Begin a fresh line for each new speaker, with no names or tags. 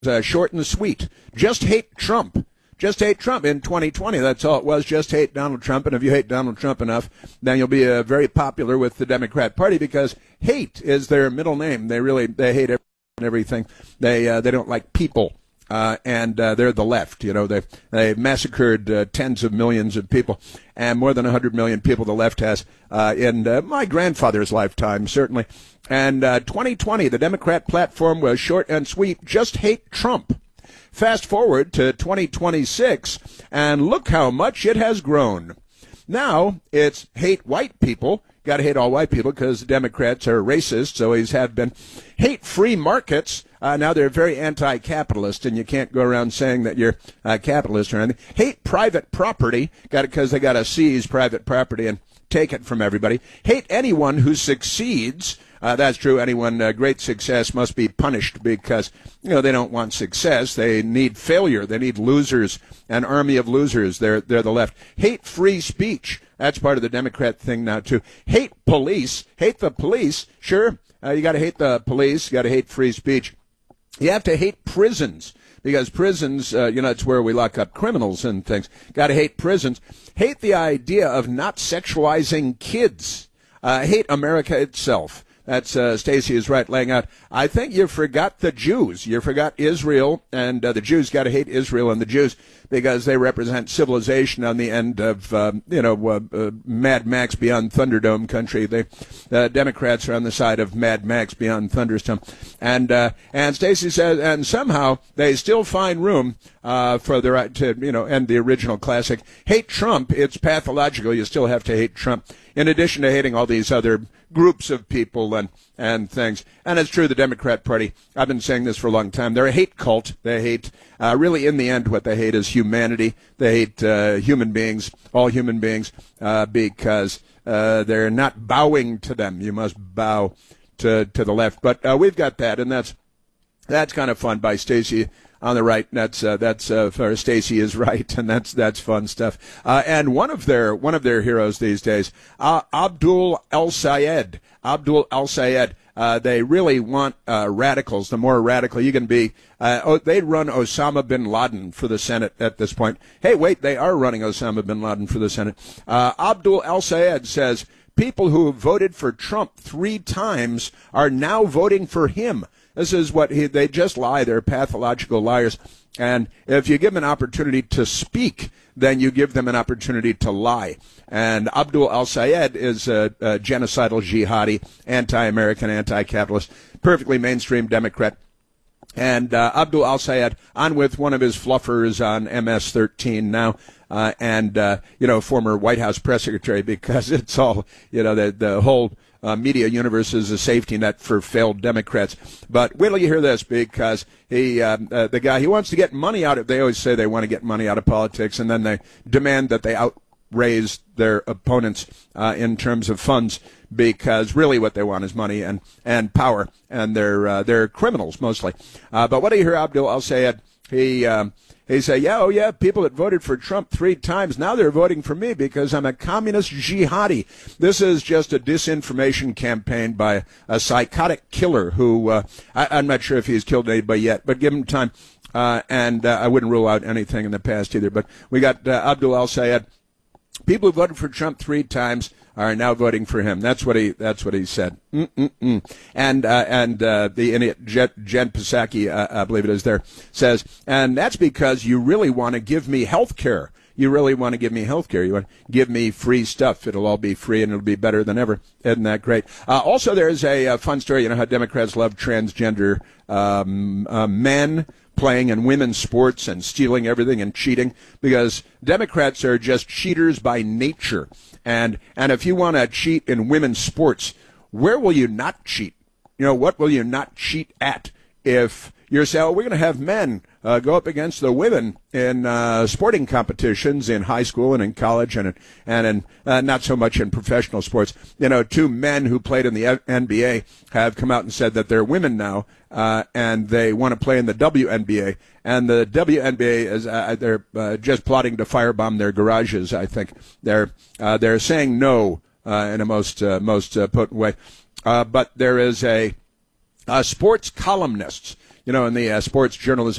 short and sweet. Just hate Trump. Just hate Trump in 2020. That's all it was. Just hate Donald Trump. And if you hate Donald Trump enough, then you'll be very popular with the Democrat Party, because hate is their middle name. They hate everything. They don't like people. And they're the left. You know, they massacred tens of millions of people, and more than 100 million people the left has in my grandfather's lifetime, certainly. And 2020, the Democrat platform was short and sweet. Just hate Trump. Fast forward to 2026, and look how much it has grown. Now it's hate white people. Got to hate all white people because Democrats are racist, so always have been. Hate free markets. Now they're very anti-capitalist, and you can't go around saying that you're a capitalist or anything. Hate private property, because they got to seize private property and take it from everybody. Hate anyone who succeeds. That's true. Anyone great success must be punished, because they don't want success. They need failure. They need losers, an army of losers. They're the left. Hate free speech. That's part of the Democrat thing now too. Hate police. Hate the police. Sure, you got to hate the police. You got to hate free speech. You have to hate prisons, because prisons, it's where we lock up criminals and things. Got to hate prisons. Hate the idea of not sexualizing kids. Hate America itself. That's Stacey is right, laying out. I think you forgot the Jews. You forgot Israel, and the Jews got to hate Israel and the Jews, because they represent civilization on the end of, Mad Max Beyond Thunderdome country. The Democrats are on the side of Mad Max Beyond Thunderstorm. And Stacey says, and somehow they still find room for the right to, end the original classic. Hate Trump. It's pathological. You still have to hate Trump, in addition to hating all these other groups of people and things. And it's true, the Democrat Party, I've been saying this for a long time, they're a hate cult. They hate, really in the end, what they hate is humanity. They hate human beings, all human beings, because they're not bowing to them. You must bow to the left. But we've got that, and that's kind of fun by Stacey on the right. That's for Stacey is right, and that's fun stuff. And one of their heroes these days, Abdul El-Sayed. Abdul El-Sayed. They really want radicals. The more radical you can be, they'd run Osama bin Laden for the Senate at this point. Hey, wait, they are running Osama bin Laden for the Senate. Abdul El-Sayed says people who voted for Trump 3 times are now voting for him. This is what they just lie. They're pathological liars. And if you give them an opportunity to speak, then you give them an opportunity to lie. And Abdul El-Sayed is a genocidal jihadi, anti-American, anti-capitalist, perfectly mainstream Democrat. And Abdul El-Sayed on with one of his fluffers on MS-13 now, and former White House press secretary, because it's all, the whole media universe is a safety net for failed Democrats. But wait till you hear this, because the guy, he wants to get money out of, they always say they want to get money out of politics, and then they demand that they outraise their opponents in terms of funds, because really what they want is money and power, and they're criminals mostly. But what do you hear Abdul El-Sayed? He said, people that voted for Trump 3 times, now they're voting for me because I'm a communist jihadi. This is just a disinformation campaign by a psychotic killer who, I'm not sure if he's killed anybody yet, but give him time. And I wouldn't rule out anything in the past either. But we got Abdul El-Sayed. People who voted for Trump 3 times are now voting for him. That's what he said. And the idiot Jen Psaki, I believe it is there, says, and that's because you really want to give me health care. You really want to give me health care. You want to give me free stuff. It'll all be free, and it'll be better than ever. Isn't that great? Also, there's a fun story. You know how Democrats love transgender men playing in women's sports and stealing everything and cheating, because Democrats are just cheaters by nature. And if you want to cheat in women's sports, where will you not cheat? What will you not cheat at? If you're saying, we're going to have men go up against the women in sporting competitions in high school and in college and in not so much in professional sports. 2 men who played in the NBA have come out and said that they're women now, and they want to play in the WNBA. And the WNBA is they're just plotting to firebomb their garages. I think they're saying no in a most potent way. But there is a sports columnist. in the sports journalism